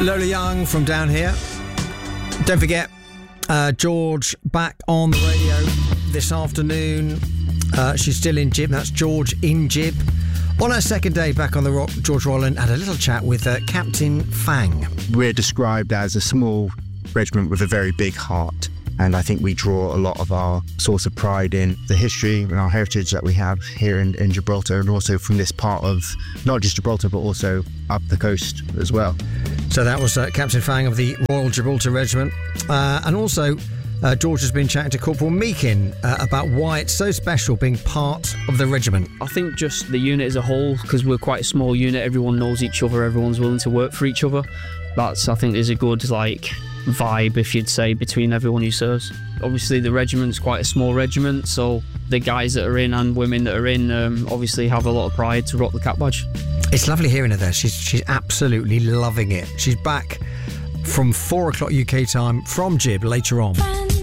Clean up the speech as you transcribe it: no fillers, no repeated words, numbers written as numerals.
Lola Young from Down Here. Don't forget, George back on the radio this afternoon. She's still in Jib. That's George in Jib. On her second day back on the Rock, George Rolland had a little chat with Captain Fang. We're described as a small regiment with a very big heart. And I think we draw a lot of our source of pride in the history and our heritage that we have here in Gibraltar, and also from this part of not just Gibraltar but also up the coast as well. So that was Captain Fang of the Royal Gibraltar Regiment. And also George has been chatting to Corporal Meakin about why it's so special being part of the regiment. I think just the unit as a whole, because we're quite a small unit, everyone knows each other, everyone's willing to work for each other. That's, I think, is a good vibe, if you'd say, between everyone who serves. Obviously the regiment's quite a small regiment, so the guys that are in and women that are in obviously have a lot of pride to rock the cap badge. It's lovely hearing her there. She's absolutely loving it. She's back from 4 o'clock UK time from Jib later on.